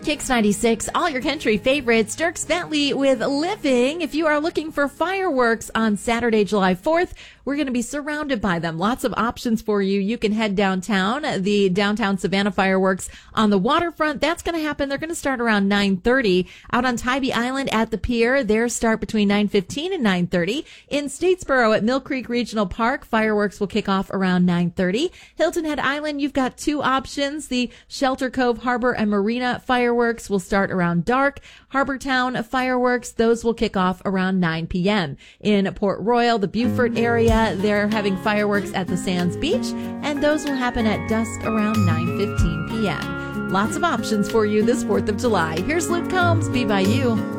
Kicks 96, all your country favorites. Dierks Bentley with Living. If you are looking for fireworks on Saturday, July 4th, we're going to be surrounded by them. Lots of options for you. You can head downtown. The downtown Savannah fireworks on the waterfront, that's going to happen. They're going to start around 9:30. Out on Tybee Island at the pier, their start between 9:15 and 9:30. In Statesboro at Mill Creek Regional Park, fireworks will kick off around 9:30. Hilton Head Island, you've got two options. The Shelter Cove Harbor and Marina fireworks will start around dark. Harbor Town fireworks, those will kick off around 9 p.m. In Port Royal, the Beaufort area, they're having fireworks at the Sands Beach, and those will happen at dusk around 9:15 p.m. Lots of options for you this 4th of July. Here's Luke Combs, Be By You.